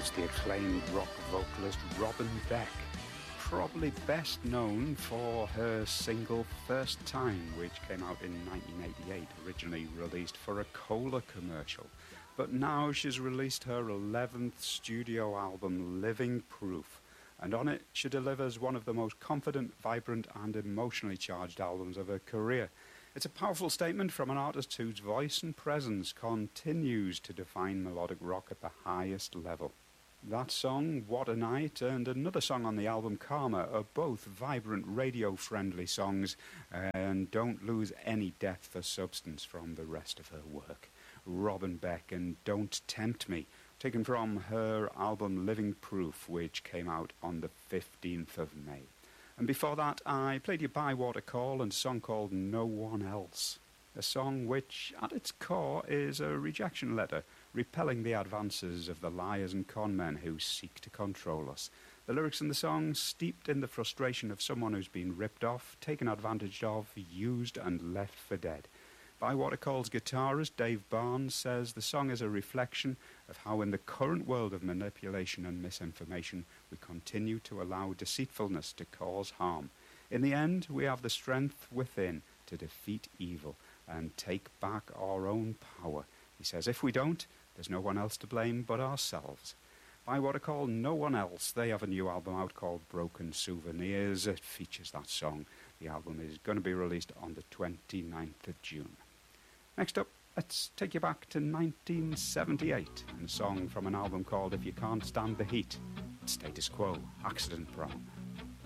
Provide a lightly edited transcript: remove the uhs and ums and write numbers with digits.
was the acclaimed rock vocalist Robin Beck, probably best known for her single First Time, which came out in 1988, originally released for a cola commercial. But now she's released her 11th studio album, Living Proof, and on it she delivers one of the most confident, vibrant and emotionally charged albums of her career. It's a powerful statement from an artist whose voice and presence continues to define melodic rock at the highest level. That song, What a Night, and another song on the album, Karma, are both vibrant, radio-friendly songs and don't lose any depth or substance from the rest of her work. Robin Beck and Don't Tempt Me, taken from her album Living Proof, which came out on the 15th of May. And before that, I played you Bywater Call and a song called No One Else. A song which, at its core, is a rejection letter, repelling the advances of the liars and con men who seek to control us. The lyrics in the song steeped in the frustration of someone who's been ripped off, taken advantage of, used and left for dead. Bywater Call's guitarist Dave Barnes says the song is a reflection of how in the current world of manipulation and misinformation we continue to allow deceitfulness to cause harm. In the end, we have the strength within to defeat evil and take back our own power. He says if we don't, there's no one else to blame but ourselves. Bywater Call, No One Else. They have a new album out called Broken Souvenirs. It features that song. The album is going to be released on the 29th of June. Next up, let's take you back to 1978 and a song from an album called If You Can't Stand the Heat. Status Quo, Accident Prone.